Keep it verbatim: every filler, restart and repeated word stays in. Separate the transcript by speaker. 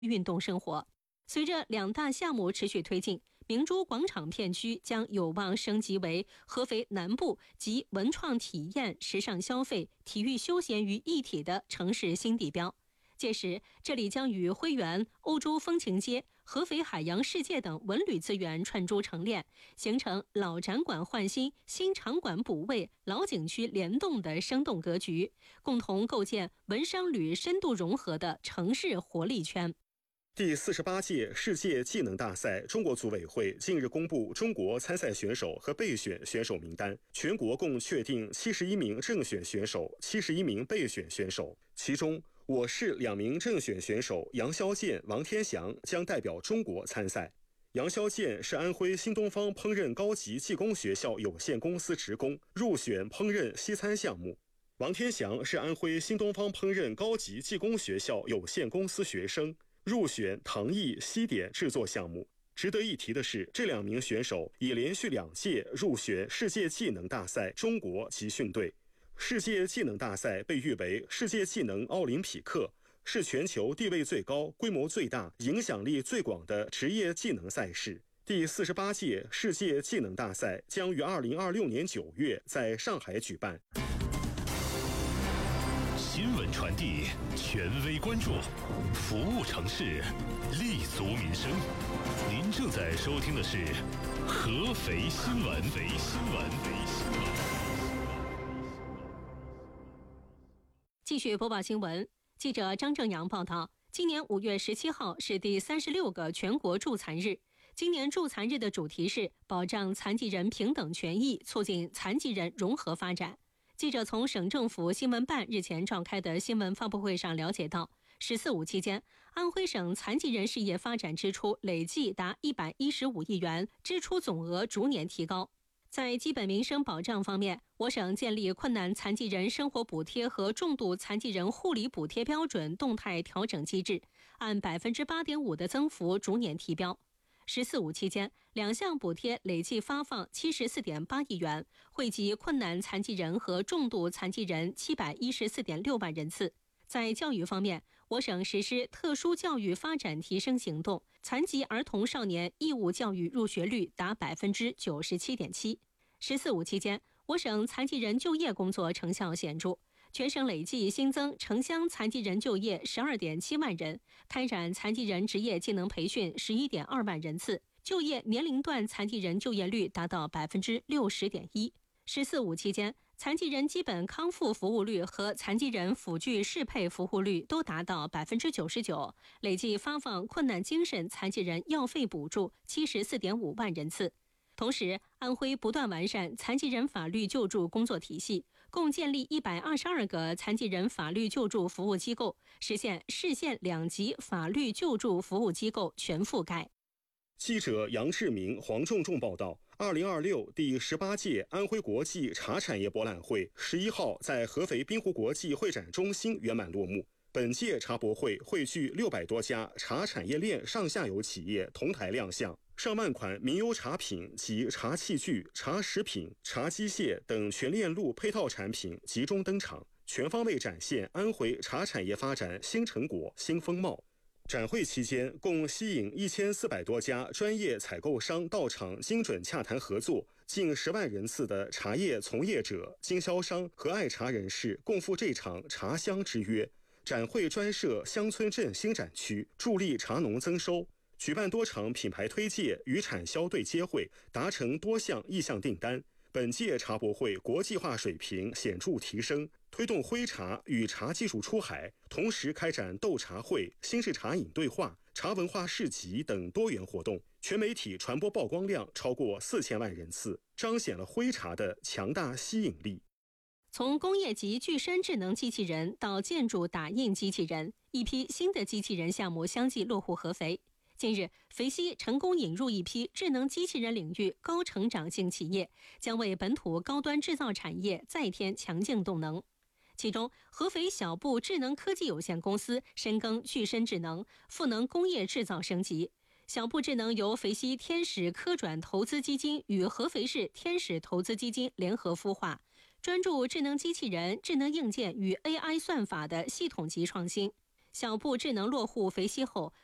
Speaker 1: 运动生活。随着两大项目持续推进，明珠广场片区将有望升级为合肥南部集文创体验、时尚消费、体育休闲于一体的城市新地标。届时，这里将与辉园、欧洲风情街、合肥海洋世界等文旅资源串珠成链，形成老展馆换新、新场馆补位、老景区联动的生动格局，共同构建文商旅深度融合的城市活力圈。
Speaker 2: 第四十八届世界技能大赛中国组委会近日公布中国参赛选手和备选选手名单，全国共确定七十一名正选选手、七十一名备选选手，其中我市两名正选选手杨肖健、王天祥将代表中国参赛。杨肖健是安徽新东方烹饪高级技工学校有限公司职工，入选烹饪西餐项目。王天祥是安徽新东方烹饪高级技工学校有限公司学生，入选糖艺西点制作项目。值得一提的是，这两名选手已连续两届入选世界技能大赛中国集训队。世界技能大赛被誉为世界技能奥林匹克，是全球地位最高、规模最大、影响力最广的职业技能赛事。第四十八届世界技能大赛将于二零二六年九月在上海举办。
Speaker 3: 新闻传递，权威关注，服务城市，立足民生。您正在收听的是合肥新闻。合肥新闻。
Speaker 1: 继续播报新闻。记者张正阳报道，今年五月十七号是第三十六个全国助残日。今年助残日的主题是保障残疾人平等权益，促进残疾人融合发展。记者从省政府新闻办日前召开的新闻发布会上了解到，十四五期间，安徽省残疾人事业发展支出累计达一百一十五亿元，支出总额逐年提高。在基本民生保障方面，我省建立困难残疾人生活补贴和重度残疾人护理补贴标准动态调整机制，按百分之八点五的增幅逐年提标。十四五期间，两项补贴累计发放七十四点八亿元，惠及困难残疾人和重度残疾人七百一十四点六万人次。在教育方面，我省实施特殊教育发展提升行动，残疾儿童少年义务教育入学率达百分之九十七点七。十四五期间，我省残疾人就业工作成效显著，全省累计新增城乡残疾人就业十二点七万人，开展残疾人职业技能培训十一点二万人次，就业年龄段残疾人就业率达到百分之六十点一。十四五期间，残疾人基本康复服务率和残疾人辅具适配服务率都达到百分之九十九，累计发放困难精神残疾人药费补助七十四点五万人次。同时，安徽不断完善残疾人法律救助工作体系，共建立一百二十二个残疾人法律救助服务机构，实现市县两级法律救助服务机构全覆盖。
Speaker 2: 记者杨志明、黄仲仲报道，二零二六第十八届安徽国际茶产业博览会十一号在合肥滨湖国际会展中心圆满落幕。本届茶博会汇聚六百多家茶产业链上下游企业同台亮相，上万款民优茶品及茶器具、茶食品、茶机械等全链路配套产品集中登场，全方位展现安徽茶产业发展新成果、新风貌。展会期间，共吸引一千四百多家专业采购商到场精准洽谈合作，近十万人次的茶叶从业者、经销商和爱茶人士共赴这场茶乡之约。展会专设乡村镇新展区，助力茶农增收，举办多场品牌推介与产销对接会，达成多项意向订单。本届茶博会国际化水平显著提升，推动徽茶与茶技术出海，同时开展斗茶会、新式茶饮对话、茶文化市集等多元活动，全媒体传播曝光量超过四千万人次，彰显了徽茶的强大吸引力。
Speaker 1: 从工业级具身智能机器人到建筑打印机器人，一批新的机器人项目相继落户合肥。近日，肥西成功引入一批智能机器人领域高成长性企业，将为本土高端制造产业再添强劲动能。其中，合肥小步智能科技有限公司深耕具身智能、赋能工业制造升级。小步智能由肥西天使科转投资基金与合肥市天使投资基金联合孵化，专注智能机器人、智能硬件与 A I 算法的系统级创新。小步智能落户肥西后，